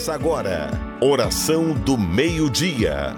Começa agora, Oração do Meio-Dia.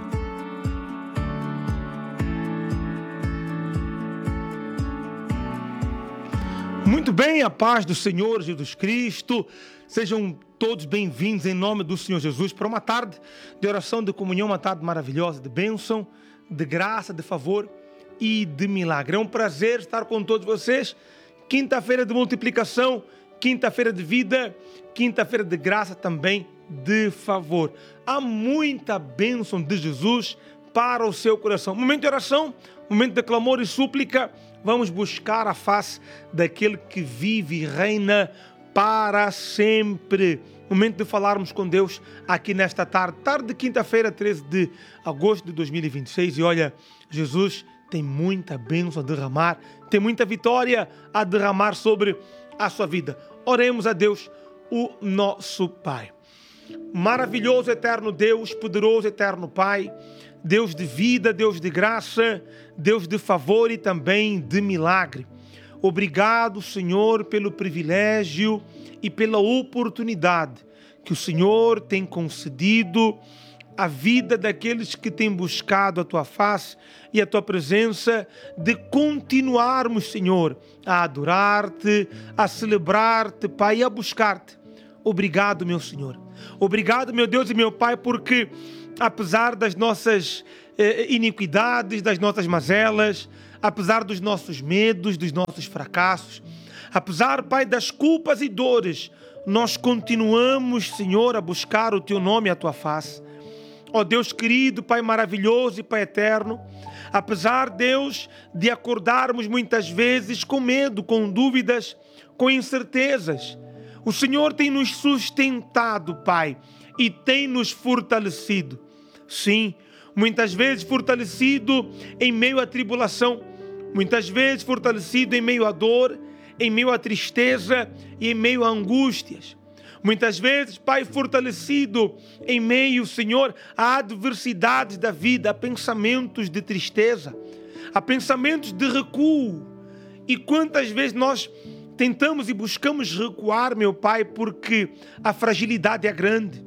Muito bem, a paz do Senhor Jesus Cristo. Sejam todos bem-vindos em nome do Senhor Jesus para uma tarde de oração, de comunhão, uma tarde maravilhosa, de bênção, de graça, de favor e de milagre. É um prazer estar com todos vocês. Quinta-feira de multiplicação, quinta-feira de vida, quinta-feira de graça também, de favor. Há muita bênção de Jesus para o seu coração. Momento de oração, momento de clamor e súplica. Vamos buscar a face daquele que vive e reina para sempre. Momento de falarmos com Deus aqui nesta tarde. Tarde de quinta-feira, 13 de agosto de 2026. E olha, Jesus tem muita bênção a derramar, tem muita vitória a derramar sobre a sua vida. Oremos a Deus, o nosso Pai. Maravilhoso, eterno Deus, poderoso, eterno Pai, Deus de vida, Deus de graça, Deus de favor e também de milagre. Obrigado, Senhor, pelo privilégio e pela oportunidade que o Senhor tem concedido à vida daqueles que têm buscado a Tua face e a Tua presença, de continuarmos, Senhor, a adorar-te, a celebrar-te, Pai, e a buscar-te. Obrigado, meu Senhor. Obrigado, meu Deus e meu Pai, porque apesar das nossas iniquidades, das nossas mazelas, apesar dos nossos medos, dos nossos fracassos, apesar, Pai, das culpas e dores, nós continuamos, Senhor, a buscar o Teu nome e a Tua face. Ó Deus querido, Pai maravilhoso e Pai eterno, apesar, Deus, de acordarmos muitas vezes com medo, com dúvidas, com incertezas, o Senhor tem nos sustentado, Pai, e tem nos fortalecido. Sim, muitas vezes fortalecido em meio à tribulação, muitas vezes fortalecido em meio à dor, em meio à tristeza e em meio a angústias. Muitas vezes, Pai, fortalecido em meio, Senhor, a adversidades da vida, a pensamentos de tristeza, a pensamentos de recuo. E quantas vezes nós tentamos e buscamos recuar, meu Pai, porque a fragilidade é grande.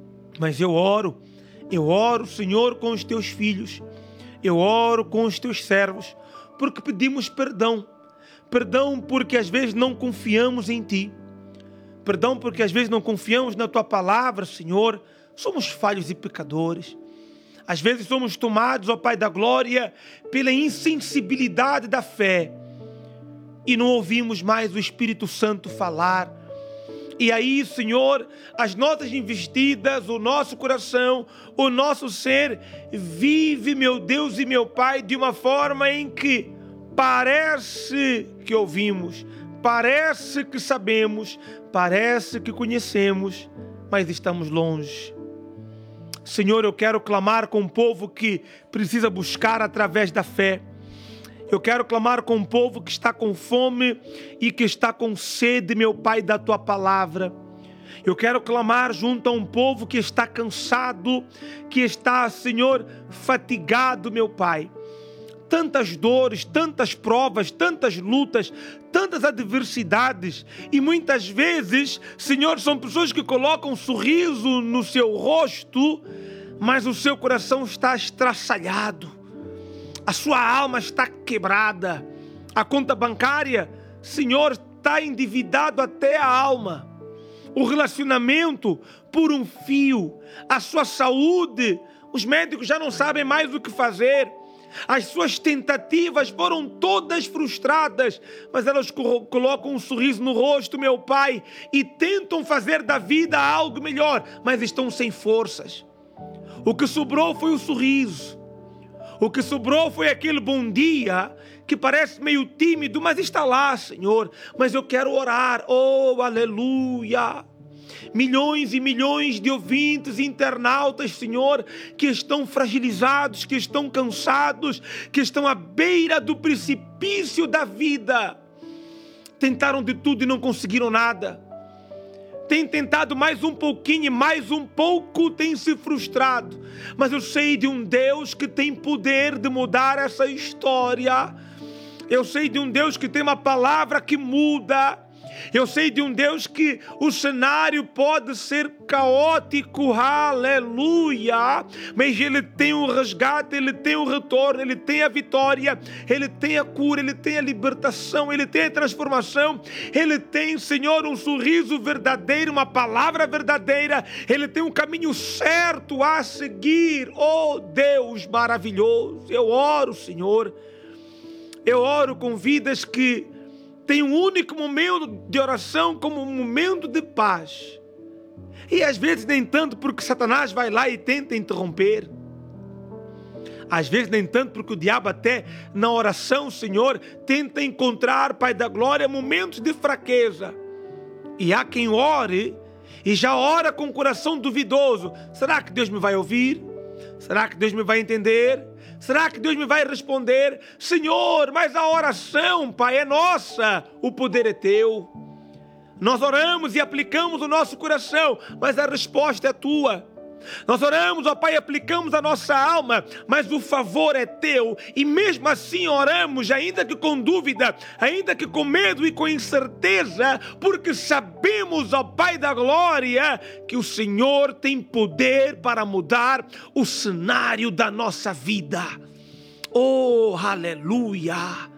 Mas eu oro, Senhor, com os Teus filhos, eu oro com os Teus servos, porque pedimos perdão. Perdão porque às vezes não confiamos em Ti. Perdão porque às vezes não confiamos na Tua palavra, Senhor. Somos falhos e pecadores. Às vezes somos tomados, ó Pai da glória, pela insensibilidade da fé. E não ouvimos mais o Espírito Santo falar. E aí, Senhor, as nossas investidas, o nosso coração, o nosso ser, vive, meu Deus e meu Pai, de uma forma em que parece que ouvimos, parece que sabemos, parece que conhecemos, mas estamos longe. Senhor, eu quero clamar com um povo que precisa buscar através da fé. Eu quero clamar com um povo que está com fome e que está com sede, meu Pai, da Tua palavra. Eu quero clamar junto a um povo que está cansado, que está, Senhor, fatigado, meu Pai. Tantas dores, tantas provas, tantas lutas, tantas adversidades. E muitas vezes, Senhor, são pessoas que colocam um sorriso no seu rosto, mas o seu coração está estraçalhado. A sua alma está quebrada. A conta bancária, Senhor, está endividado até a alma. O relacionamento por um fio. A sua saúde, os médicos já não sabem mais o que fazer. As suas tentativas foram todas frustradas, mas elas colocam um sorriso no rosto, meu Pai, e tentam fazer da vida algo melhor, mas estão sem forças. O que sobrou foi o sorriso. O que sobrou foi aquele bom dia que parece meio tímido, mas está lá, Senhor. Mas eu quero orar, oh, aleluia. Milhões e milhões de ouvintes e internautas, Senhor, que estão fragilizados, que estão cansados, que estão à beira do precipício da vida. Tentaram de tudo e não conseguiram nada. Têm tentado mais um pouquinho e mais um pouco têm se frustrado. Mas eu sei de um Deus que tem poder de mudar essa história. Eu sei de um Deus que tem uma palavra que muda. Eu sei de um Deus que o cenário pode ser caótico, aleluia, mas Ele tem o resgate, Ele tem o retorno, Ele tem a vitória, Ele tem a cura, Ele tem a libertação, Ele tem a transformação, Ele tem, Senhor, um sorriso verdadeiro, uma palavra verdadeira, Ele tem um caminho certo a seguir. Oh Deus maravilhoso, eu oro, Senhor, eu oro com vidas que tem um único momento de oração como um momento de paz. E às vezes nem tanto porque Satanás vai lá e tenta interromper. Às vezes nem tanto porque o diabo até na oração, Senhor, tenta encontrar, Pai da glória, momentos de fraqueza. E há quem ore e já ora com o coração duvidoso. Será que Deus me vai ouvir? Será que Deus me vai entender? Será que Deus me vai responder? Senhor, mas a oração, Pai, é nossa, o poder é teu. Nós oramos e aplicamos o nosso coração, mas a resposta é tua. Nós oramos, ó Pai, aplicamos a nossa alma, mas o favor é teu. E mesmo assim oramos, ainda que com dúvida, ainda que com medo e com incerteza, porque sabemos, ó Pai da glória, que o Senhor tem poder para mudar o cenário da nossa vida. Oh, aleluia!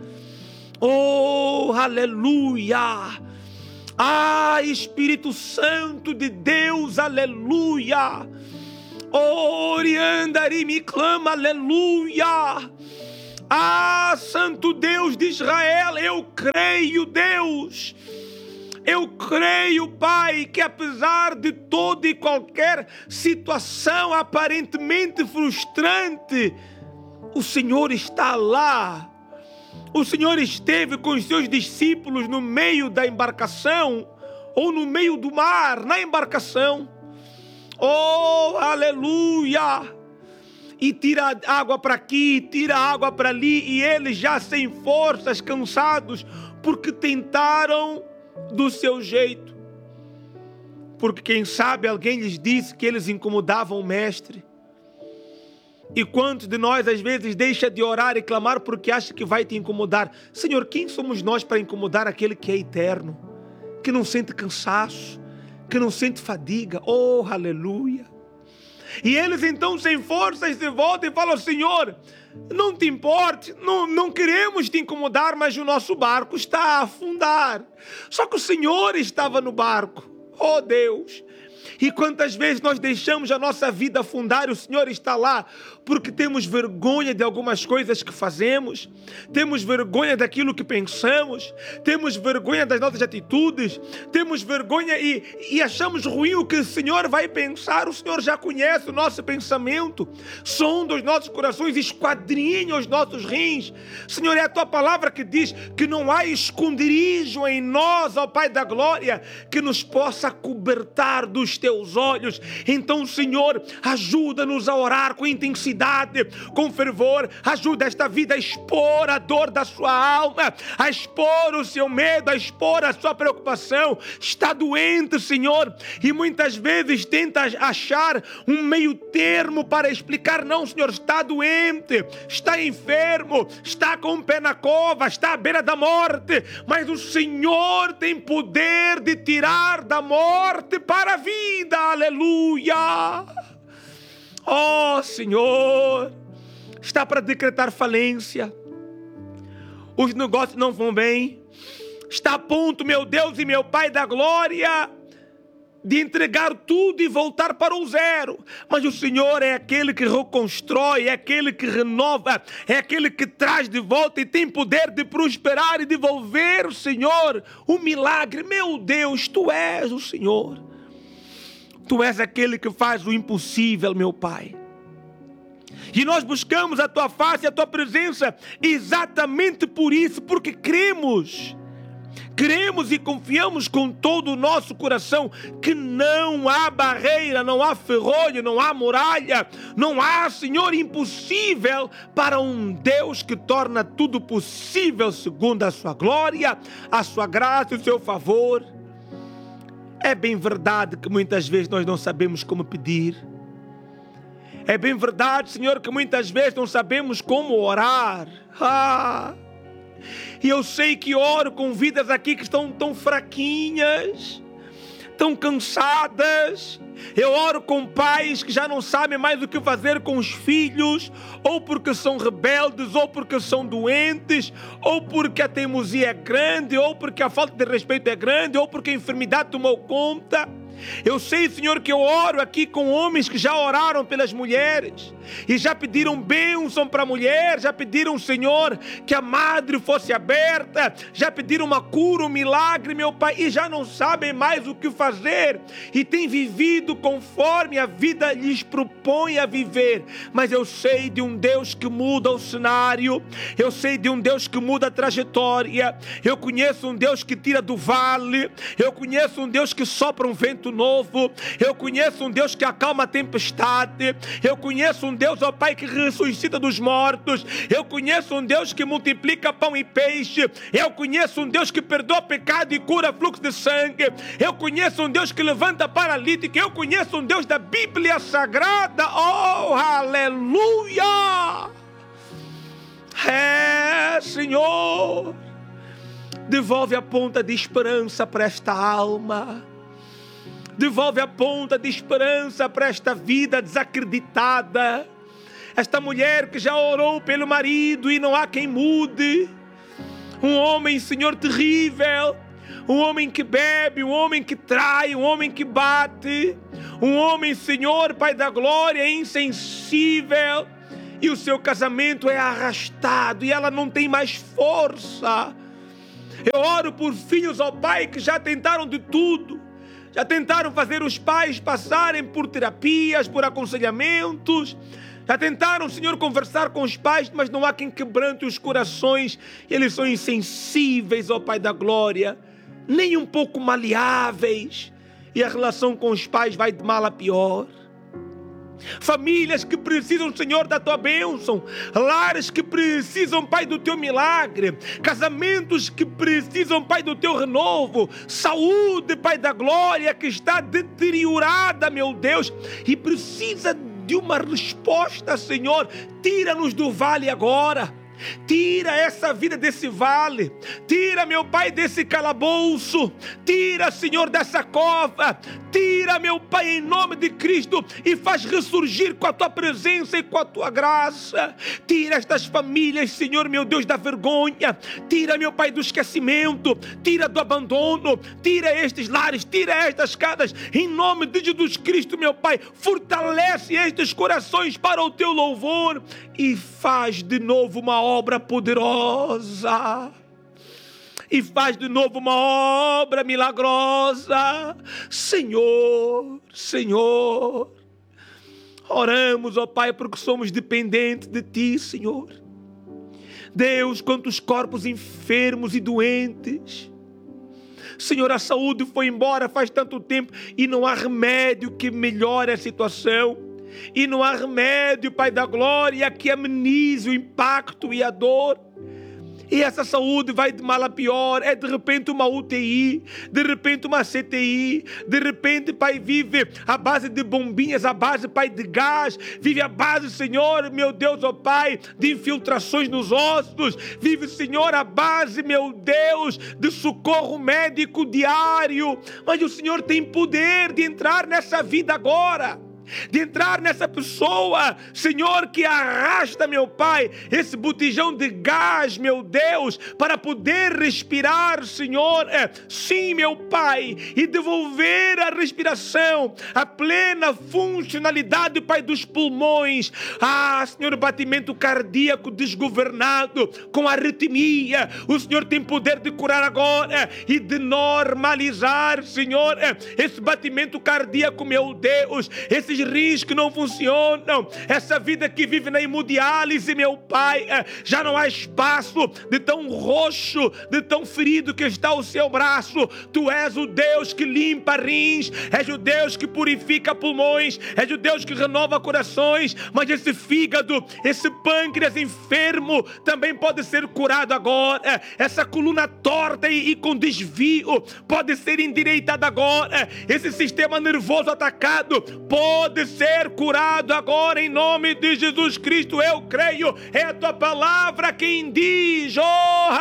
Oh, aleluia! Ah, Espírito Santo de Deus, aleluia! Oriandari me clama, aleluia! Ah, Santo Deus de Israel, eu creio, Deus. Eu creio, Pai, que apesar de toda e qualquer situação aparentemente frustrante, o Senhor está lá. O Senhor esteve com os seus discípulos no meio da embarcação, ou no meio do mar, na embarcação. Oh, aleluia! E tira água para aqui, tira água para ali, e eles já sem forças, cansados, porque tentaram do seu jeito. Porque quem sabe alguém lhes disse que eles incomodavam o Mestre. E quantos de nós às vezes deixa de orar e clamar porque acha que vai te incomodar? Senhor, quem somos nós para incomodar aquele que é eterno, que não sente cansaço, que não sente fadiga? Oh, aleluia! E eles então sem forças se voltam e falam: Senhor, não te importe, não queremos te incomodar, mas o nosso barco está a afundar. Só que o Senhor estava no barco. Oh Deus! E quantas vezes nós deixamos a nossa vida afundar e o Senhor está lá porque temos vergonha de algumas coisas que fazemos, temos vergonha daquilo que pensamos, temos vergonha das nossas atitudes, temos vergonha e achamos ruim o que o Senhor vai pensar. O Senhor já conhece o nosso pensamento, sonda os nossos corações, esquadrinha os nossos rins. Senhor, é a Tua palavra que diz que não há esconderijo em nós, ó Pai da glória, que nos possa cobertar dos Teus olhos. Então, Senhor, ajuda-nos a orar com intensidade, com fervor. Ajuda esta vida a expor a dor da sua alma, a expor o seu medo, a expor a sua preocupação. Está doente, Senhor, e muitas vezes tenta achar um meio termo para explicar. Não, Senhor, está doente, está enfermo, está com o pé na cova, está à beira da morte, mas o Senhor tem poder de tirar da morte para a vida. Aleluia! Oh, Senhor, está para decretar falência, os negócios não vão bem, está a ponto, meu Deus e meu Pai da glória, de entregar tudo e voltar para o zero. Mas o Senhor é aquele que reconstrói, é aquele que renova, é aquele que traz de volta e tem poder de prosperar e devolver, Senhor, o milagre. Meu Deus, Tu és o Senhor. Tu és aquele que faz o impossível, meu Pai. E nós buscamos a Tua face, a Tua presença, exatamente por isso, porque cremos e confiamos com todo o nosso coração que não há barreira, não há ferrolho, não há muralha, não há, Senhor, impossível para um Deus que torna tudo possível segundo a Sua glória, a Sua graça e o Seu favor. É bem verdade que muitas vezes nós não sabemos como pedir. É bem verdade, Senhor, que muitas vezes não sabemos como orar. E eu sei que oro com vidas aqui que estão tão fraquinhas, tão cansadas. Eu oro com pais que já não sabem mais o que fazer com os filhos, ou porque são rebeldes, ou porque são doentes, ou porque a teimosia é grande, ou porque a falta de respeito é grande, ou porque a enfermidade tomou conta. Eu sei, Senhor, que eu oro aqui com homens que já oraram pelas mulheres e já pediram bênção para a mulher, já pediram, Senhor, que a madre fosse aberta, já pediram uma cura, um milagre, meu Pai, e já não sabem mais o que fazer e têm vivido conforme a vida lhes propõe a viver. Mas eu sei de um Deus que muda o cenário, eu sei de um Deus que muda a trajetória, eu conheço um Deus que tira do vale, eu conheço um Deus que sopra um vento novo, eu conheço um Deus que acalma a tempestade, eu conheço um Deus, ó Pai, que ressuscita dos mortos, eu conheço um Deus que multiplica pão e peixe, eu conheço um Deus que perdoa pecado e cura fluxo de sangue, eu conheço um Deus que levanta paralítico, eu conheço um Deus da Bíblia Sagrada. Oh, aleluia! Senhor, devolve a ponta de esperança para esta alma. Devolve a ponta de esperança para esta vida desacreditada. Esta mulher que já orou pelo marido e não há quem mude. Um homem, Senhor, terrível. Um homem que bebe, um homem que trai, um homem que bate. Um homem, Senhor, Pai da glória, insensível. E o seu casamento é arrastado e ela não tem mais força. Eu oro por filhos, ó Pai, que já tentaram de tudo. Já tentaram fazer os pais passarem por terapias, por aconselhamentos. Já tentaram, Senhor, conversar com os pais, mas não há quem quebrante os corações. Eles são insensíveis, ó Pai da glória, nem um pouco maleáveis. E a relação com os pais vai de mal a pior. Famílias que precisam, Senhor, da Tua bênção. Lares que precisam, Pai, do Teu milagre. Casamentos que precisam, Pai, do Teu renovo. Saúde, Pai da glória, que está deteriorada, meu Deus, e precisa de uma resposta, Senhor. Tira-nos do vale agora. Tira essa vida desse vale. Tira, meu Pai, desse calabouço. Tira, Senhor, dessa cova. Tira, meu Pai, em nome de Cristo, e faz ressurgir com a Tua presença e com a Tua graça. Tira estas famílias, Senhor, meu Deus, da vergonha. Tira, meu Pai, do esquecimento. Tira do abandono. Tira estes lares, tira estas casas. Em nome de Jesus Cristo, meu Pai, fortalece estes corações para o Teu louvor e faz de novo uma obra poderosa. E faz de novo uma obra milagrosa. Senhor, Senhor, oramos, ó Pai, porque somos dependentes de Ti, Senhor. Deus, quantos corpos enfermos e doentes. Senhor, a saúde foi embora faz tanto tempo e não há remédio que melhore a situação. E não há remédio, Pai da glória, que amenize o impacto e a dor. E essa saúde vai de mal a pior. É de repente uma UTI, de repente uma CTI, de repente, Pai, vive a base de bombinhas, a base, Pai, de gás, vive a base, Senhor, meu Deus, ó Pai, de infiltrações nos ossos, vive, Senhor, a base, meu Deus, de socorro médico diário. Mas o Senhor tem poder de entrar nessa vida agora, de entrar nessa pessoa, Senhor, que arrasta, meu Pai, esse botijão de gás, meu Deus, para poder respirar, Senhor, sim, meu Pai, e devolver a respiração, a plena funcionalidade, Pai, dos pulmões. Senhor, batimento cardíaco desgovernado, com arritmia, o Senhor tem poder de curar agora e de normalizar, Senhor, esse batimento cardíaco, meu Deus, esses rins que não funcionam, essa vida que vive na hemodiálise, meu Pai, já não há espaço de tão roxo, de tão ferido que está o seu braço. Tu és o Deus que limpa rins, és o Deus que purifica pulmões, és o Deus que renova corações, mas esse fígado, esse pâncreas enfermo também pode ser curado agora. Essa coluna torta e com desvio pode ser endireitada agora. Esse sistema nervoso atacado pode pode ser curado agora em nome de Jesus Cristo. Eu creio, é a tua palavra quem diz, oh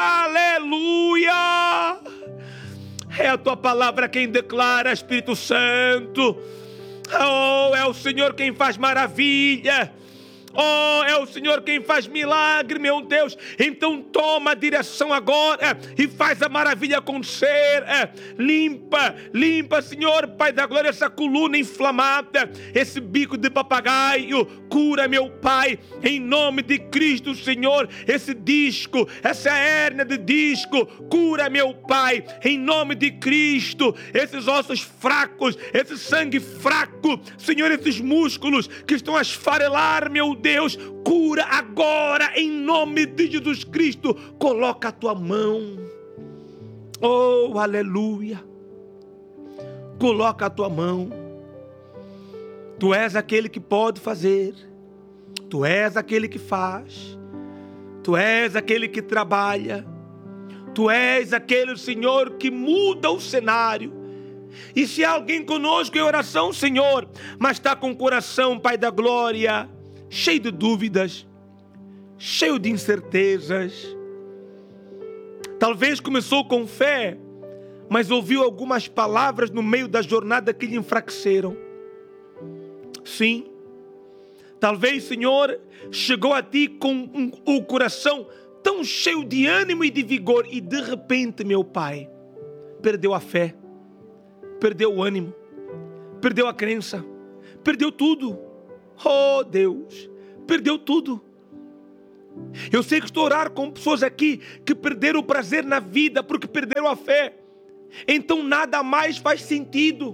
aleluia. É a tua palavra quem declara, Espírito Santo. Oh, é o Senhor quem faz maravilha. Oh, é o Senhor quem faz milagre, meu Deus. Então toma a direção agora e faz a maravilha acontecer. Limpa, Senhor, Pai da glória, essa coluna inflamada, esse bico de papagaio. Cura, meu Pai, em nome de Cristo, Senhor, esse disco, essa hérnia de disco. Cura, meu Pai, em nome de Cristo, esses ossos fracos, esse sangue fraco, Senhor, esses músculos que estão a esfarelar, meu Deus, cura agora em nome de Jesus Cristo. Coloca a tua mão. Oh, aleluia. Coloca a tua mão. Tu és aquele que pode fazer. Tu és aquele que faz. Tu és aquele que trabalha. Tu és aquele, Senhor, que muda o cenário. E se há alguém conosco em oração, Senhor, mas está com o coração, Pai da glória, cheio de dúvidas, cheio de incertezas. Talvez começou com fé, mas ouviu algumas palavras no meio da jornada que lhe enfraqueceram. Sim, talvez, Senhor, chegou a ti com o coração tão cheio de ânimo e de vigor e de repente, meu Pai, perdeu a fé, perdeu o ânimo, perdeu a crença, perdeu tudo. Oh Deus, perdeu tudo. Eu sei que estou a orar com pessoas aqui que perderam o prazer na vida porque perderam a fé. Então nada mais faz sentido.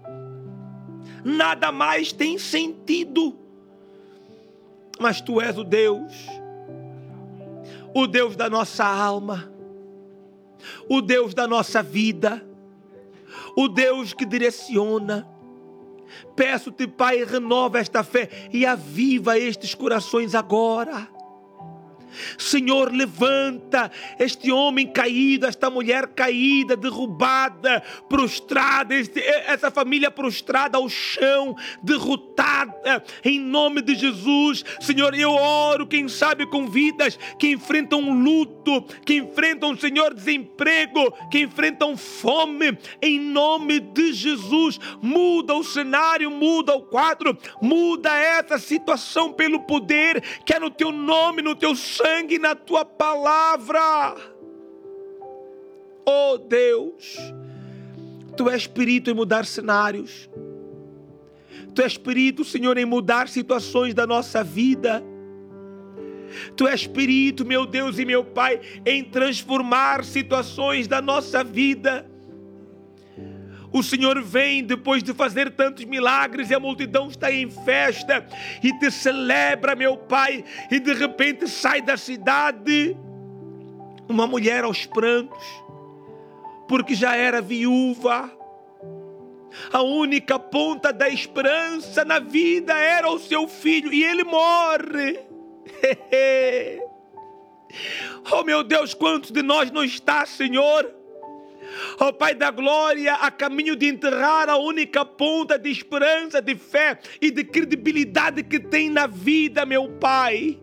Nada mais tem sentido. Mas Tu és o Deus da nossa alma, o Deus da nossa vida, o Deus que direciona. Peço-te, Pai, renova esta fé e aviva estes corações agora. Senhor, levanta este homem caído, esta mulher caída, derrubada, prostrada, essa família prostrada ao chão, derrotada, em nome de Jesus. Senhor, eu oro, quem sabe com vidas que enfrentam luto, que enfrentam, Senhor, desemprego, que enfrentam fome, em nome de Jesus. Muda o cenário, muda o quadro, muda essa situação pelo poder que é no Teu nome, no Teu sangue, na Tua palavra. Oh Deus, Tu és perito em mudar cenários. Tu és perito, Senhor, em mudar situações da nossa vida. Tu és perito, meu Deus e meu Pai, em transformar situações da nossa vida. O Senhor vem depois de fazer tantos milagres e a multidão está em festa e te celebra, meu Pai, e de repente sai da cidade uma mulher aos prantos, porque já era viúva. A única ponta da esperança na vida era o seu filho e ele morre. Oh meu Deus, quantos de nós não está, Senhor? Oh Pai da glória, a caminho de enterrar a única ponta de esperança, de fé e de credibilidade que tem na vida, meu Pai.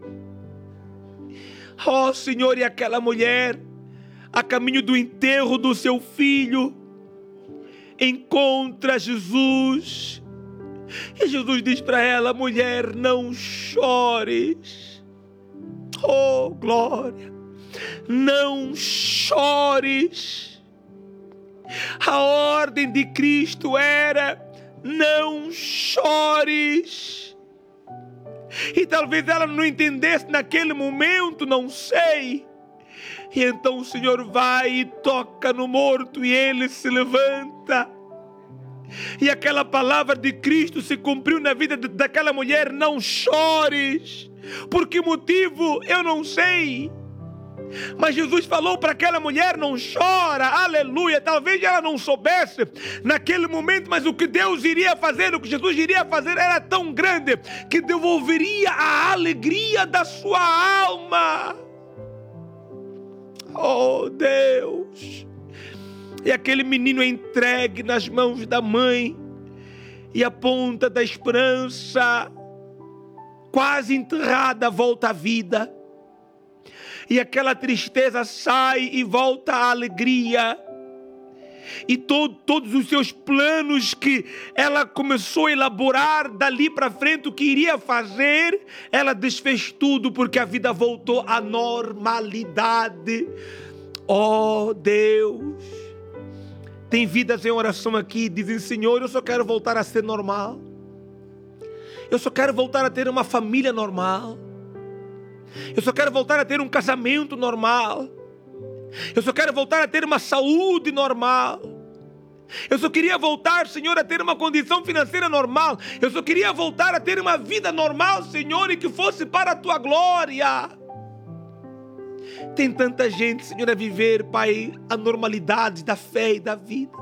Oh Senhor, e aquela mulher, a caminho do enterro do seu filho, encontra Jesus. E Jesus diz para ela: mulher, não chores. Oh glória, não chores. A ordem de Cristo era: não chores. E talvez ela não entendesse naquele momento, não sei. E então o Senhor vai e toca no morto e ele se levanta. E aquela palavra de Cristo se cumpriu na vida daquela mulher: não chores. Por que motivo? Eu não sei. Mas Jesus falou para aquela mulher: não chora, aleluia. Talvez ela não soubesse naquele momento, mas o que Deus iria fazer, o que Jesus iria fazer era tão grande que devolveria a alegria da sua alma. Oh Deus! E aquele menino é entregue nas mãos da mãe. e a ponta da esperança, quase enterrada, volta à vida. E aquela tristeza sai e volta à alegria. E todos os seus planos que ela começou a elaborar dali para frente, o que iria fazer, ela desfez tudo porque a vida voltou à normalidade. Oh Deus, tem vidas em oração aqui, dizem: Senhor, eu só quero voltar a ser normal. Eu só quero voltar a ter uma família normal. Eu só quero voltar a ter um casamento normal. Eu só quero voltar a ter uma saúde normal. Eu só queria voltar, Senhor, a ter uma condição financeira normal. Eu só queria voltar a ter uma vida normal, Senhor, e que fosse para a Tua glória. Tem tanta gente, Senhor, a viver, Pai, a normalidade da fé e da vida.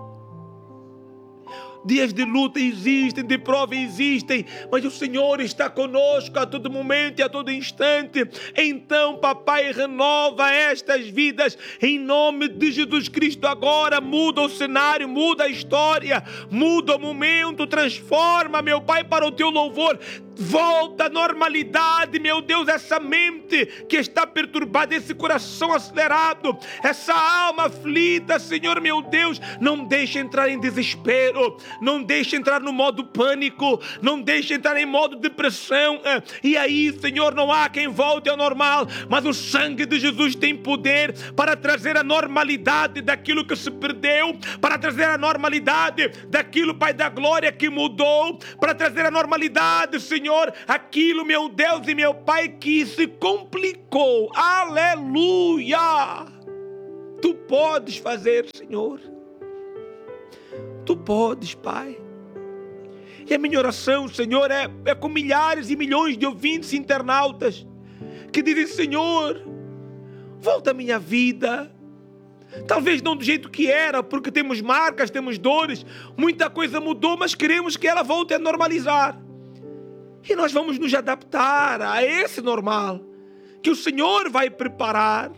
Dias de luta existem, de prova existem, mas o Senhor está conosco a todo momento e a todo instante. Então, Papai, renova estas vidas em nome de Jesus Cristo agora. Muda o cenário, muda a história, muda o momento, transforma, meu Pai, para o Teu louvor. Volta à normalidade, meu Deus, essa mente que está perturbada, esse coração acelerado, essa alma aflita, Senhor, meu Deus, não deixe entrar em desespero, não deixe entrar no modo pânico, não deixe entrar em modo depressão. E aí, Senhor, não há quem volte ao normal, mas o sangue de Jesus tem poder para trazer a normalidade daquilo que se perdeu, para trazer a normalidade daquilo, Pai da glória, que mudou, para trazer a normalidade, Senhor, aquilo, meu Deus e meu Pai, que se complicou. Aleluia! Tu podes fazer, Senhor. Tu podes, Pai. E a minha oração, Senhor, é com milhares e milhões de ouvintes e internautas que dizem: Senhor, volta a minha vida. Talvez não do jeito que era, porque temos marcas, temos dores, muita coisa mudou, mas queremos que ela volte a normalizar. E nós vamos nos adaptar a esse normal que o Senhor vai preparar.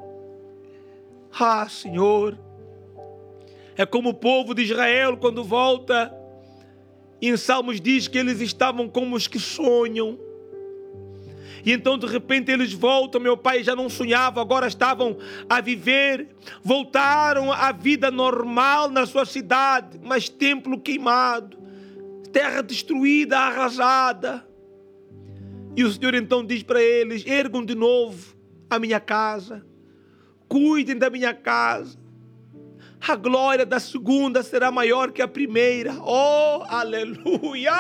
Ah, Senhor, é como o povo de Israel quando volta, e em Salmos diz que eles estavam como os que sonham. E então de repente eles voltam, meu Pai, já não sonhavam, agora estavam a viver, voltaram à vida normal na sua cidade, mas templo queimado, terra destruída, arrasada. E o Senhor então diz para eles: ergam de novo a minha casa, cuidem da minha casa. A glória da segunda será maior que a primeira. Oh, aleluia!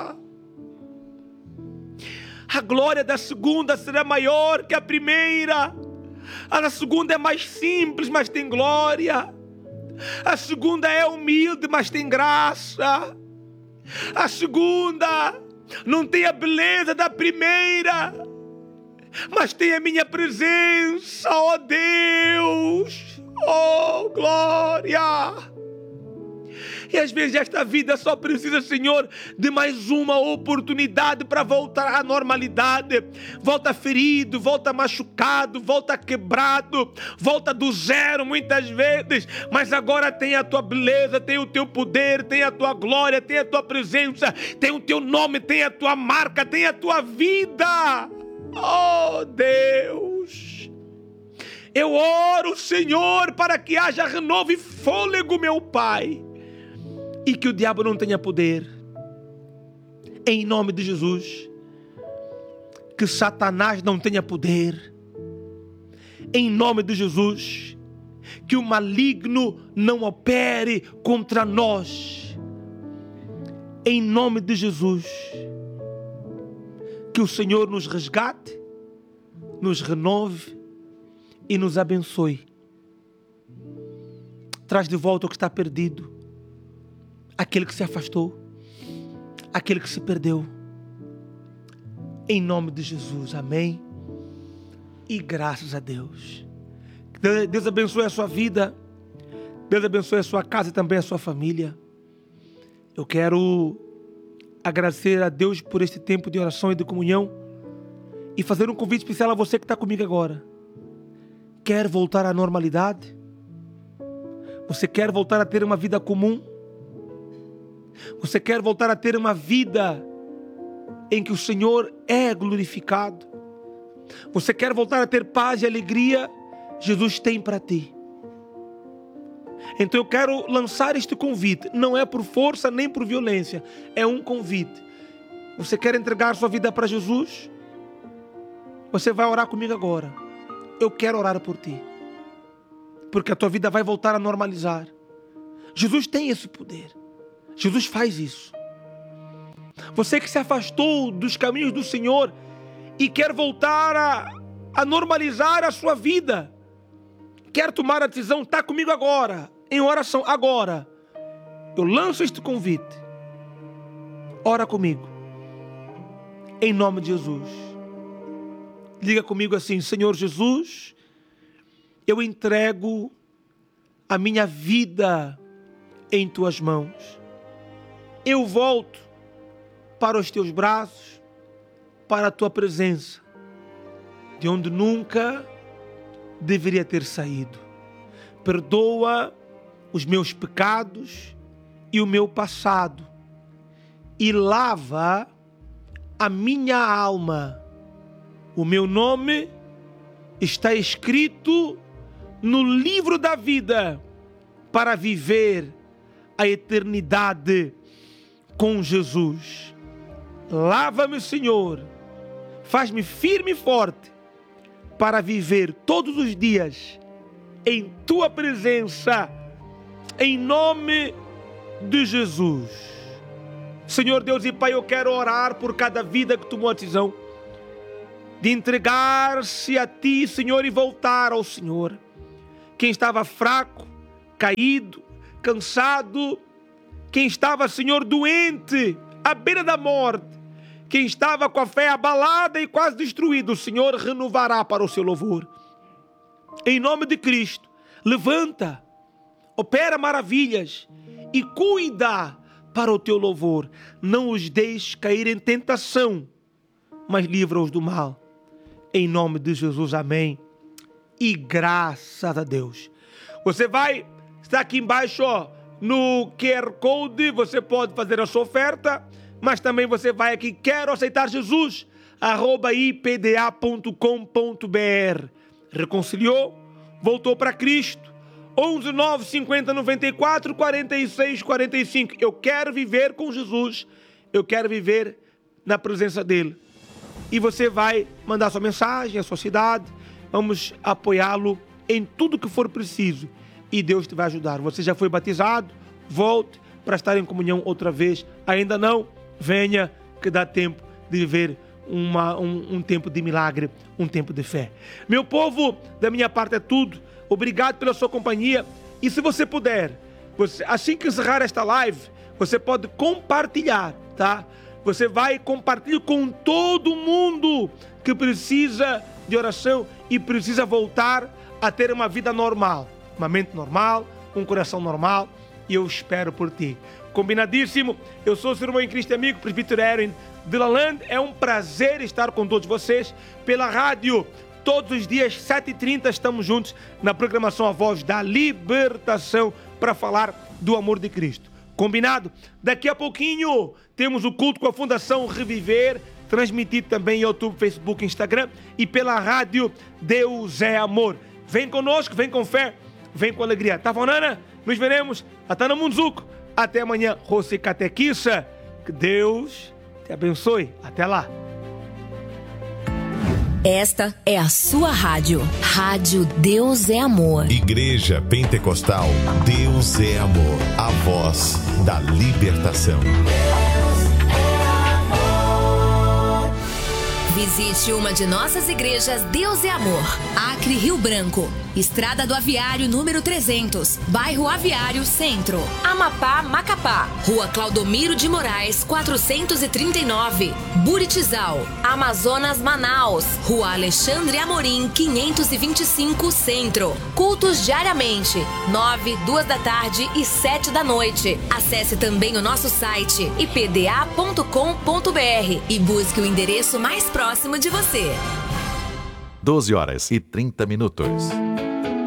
A glória da segunda será maior que a primeira. A da segunda é mais simples, mas tem glória. A segunda é humilde, mas tem graça. A segunda não tem a beleza da primeira, mas tem a minha presença, ó Deus, oh glória. E às vezes esta vida só precisa, Senhor, de mais uma oportunidade para voltar à normalidade. Volta ferido, volta machucado, volta quebrado, volta do zero muitas vezes, mas agora tem a tua beleza, tem o teu poder, tem a tua glória, tem a tua presença, tem o teu nome, tem a tua marca, tem a tua vida. Oh Deus, eu oro, Senhor, para que haja renovo e fôlego, meu Pai, e que o diabo não tenha poder. Em nome de Jesus. Que Satanás não tenha poder. Em nome de Jesus. Que o maligno não opere contra nós. Em nome de Jesus. Que o Senhor nos resgate, nos renove e nos abençoe. Traz de volta o que está perdido. Aquele que se afastou, aquele que se perdeu. Em nome de Jesus, amém. E graças a Deus. Deus abençoe a sua vida. Deus abençoe a sua casa e também a sua família. Eu quero agradecer a Deus por este tempo de oração e de comunhão e fazer um convite especial a você que está comigo agora. Quer voltar à normalidade? Você quer voltar a ter uma vida comum? Você quer voltar a ter uma vida em que o Senhor é glorificado? Você quer voltar a ter paz e alegria? Jesus tem para ti. Então eu quero lançar este convite. Não é por força nem por violência. É um convite. Você quer entregar sua vida para Jesus? Você vai orar comigo agora. Eu quero orar por ti. Porque a tua vida vai voltar a normalizar. Jesus tem esse poder. Jesus faz isso. Você que se afastou dos caminhos do Senhor e quer voltar a normalizar a sua vida, quer tomar a decisão, está comigo agora, em oração, agora. Eu lanço este convite. Ora comigo. Em nome de Jesus. Diga comigo assim: Senhor Jesus, eu entrego a minha vida em tuas mãos. Eu volto para os teus braços, para a tua presença, de onde nunca deveria ter saído. Perdoa os meus pecados e o meu passado e lava a minha alma. O meu nome está escrito no livro da vida para viver a eternidade com Jesus. Lava-me, Senhor, faz-me firme e forte para viver todos os dias em tua presença, em nome de Jesus. Senhor Deus e Pai, eu quero orar por cada vida que tomou a decisão de entregar-se a ti, Senhor, e voltar ao Senhor. Quem estava fraco, caído, cansado, quem estava, Senhor, doente, à beira da morte, quem estava com a fé abalada e quase destruído, o Senhor renovará para o seu louvor. Em nome de Cristo, levanta, opera maravilhas e cuida para o teu louvor. Não os deixes cair em tentação, mas livra-os do mal. Em nome de Jesus, amém. E graças a Deus. Você vai estar aqui embaixo, ó, no QR Code, você pode fazer a sua oferta, mas também você vai aqui, quero aceitar Jesus, @ipda.com.br. Reconciliou, voltou para Cristo, 11 9 50 94 46 45. Eu quero viver com Jesus, eu quero viver na presença dele. E você vai mandar sua mensagem, a sua cidade, vamos apoiá-lo em tudo que for preciso. E Deus te vai ajudar. Você já foi batizado? Volte para estar em comunhão outra vez. Ainda não? Venha, que dá tempo de viver um tempo de milagre, um tempo de fé. Meu povo, da minha parte é tudo. Obrigado pela sua companhia. E se você puder, assim que encerrar esta live, você pode compartilhar, tá? Você vai compartilhar com todo mundo que precisa de oração e precisa voltar a ter uma vida normal, uma mente normal, um coração normal, e eu espero por ti. Combinadíssimo? Eu sou o seu irmão em Cristo amigo, presbítero Aaron de Lalande. É um prazer estar com todos vocês pela rádio. Todos os dias, 7h30, estamos juntos na programação A Voz da Libertação para falar do amor de Cristo. Combinado? Daqui a pouquinho temos o culto com a Fundação Reviver, transmitido também em YouTube, Facebook, Instagram e pela rádio Deus é Amor. Vem conosco, vem com fé, vem com alegria. Tá, Fonana? Nos veremos. Até no Munzuco. Até amanhã. Rossi Catequissa. Que Deus te abençoe. Até lá. Esta é a sua rádio. Rádio Deus é Amor. Igreja Pentecostal Deus é Amor. A voz da libertação. Visite uma de nossas igrejas Deus é Amor. Acre, Rio Branco. Estrada do Aviário, número 300. Bairro Aviário, Centro. Amapá, Macapá. Rua Claudomiro de Moraes, 439. Buritizal. Amazonas, Manaus. Rua Alexandre Amorim, 525, Centro. Cultos diariamente, 9, 2 da tarde e 7 da noite. Acesse também o nosso site ipda.com.br e busque o endereço mais próximo de você. 12h30.